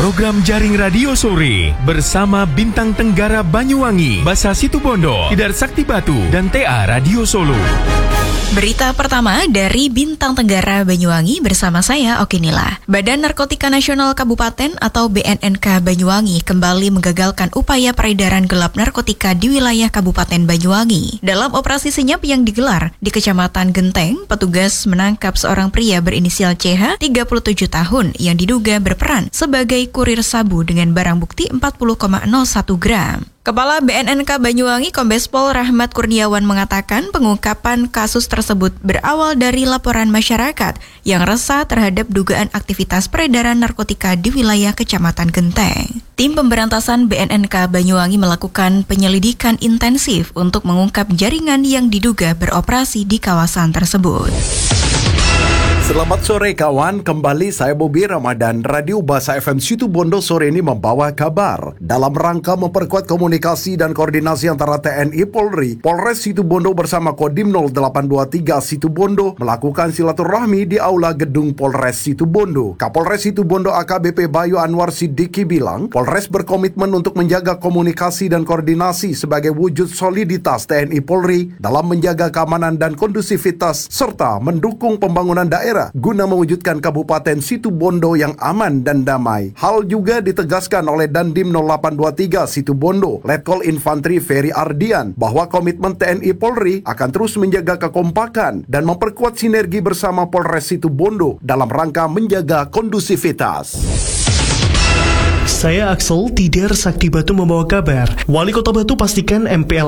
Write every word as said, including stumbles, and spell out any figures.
Program Jaring Radio Sore bersama Bintang Tenggara Banyuwangi, Basa Situbondo, Tidar Sakti Batu, dan T A Radio Solo. Berita pertama dari Bintang Tenggara Banyuwangi bersama saya Okinila. Badan Narkotika Nasional Kabupaten atau B N N K Banyuwangi kembali menggagalkan upaya peredaran gelap narkotika di wilayah Kabupaten Banyuwangi. Dalam operasi senyap yang digelar di Kecamatan Genteng, petugas menangkap seorang pria berinisial C H, tiga puluh tujuh tahun, yang diduga berperan sebagai kurir sabu dengan barang bukti empat puluh koma nol satu gram. Kepala B N N K Banyuwangi Kombes Pol Rahmat Kurniawan mengatakan pengungkapan kasus tersebut berawal dari laporan masyarakat yang resah terhadap dugaan aktivitas peredaran narkotika di wilayah Kecamatan Genteng. Tim pemberantasan B N N K Banyuwangi melakukan penyelidikan intensif untuk mengungkap jaringan yang diduga beroperasi di kawasan tersebut. Selamat sore kawan, kembali saya Bobi Ramadan. Radio Basa F M Situbondo sore ini membawa kabar. Dalam rangka memperkuat komunikasi dan koordinasi antara T N I Polri, Polres Situbondo bersama Kodim nol delapan dua tiga Situbondo melakukan silaturahmi di Aula Gedung Polres Situbondo. Kapolres Situbondo A K B P Bayu Anwar Siddiqui bilang, Polres berkomitmen untuk menjaga komunikasi dan koordinasi sebagai wujud soliditas T N I Polri dalam menjaga keamanan dan kondusivitas serta mendukung pembangunan daerah guna mewujudkan Kabupaten Situbondo yang aman dan damai. Hal juga ditegaskan oleh Dandim nol delapan dua tiga Situbondo, Letkol Infantri Ferry Ardian, bahwa komitmen T N I Polri akan terus menjaga kekompakan dan memperkuat sinergi bersama Polres Situbondo dalam rangka menjaga kondusivitas. Saya Axel, Tidar Sakti Batu membawa kabar. Wali Kota Batu pastikan M P L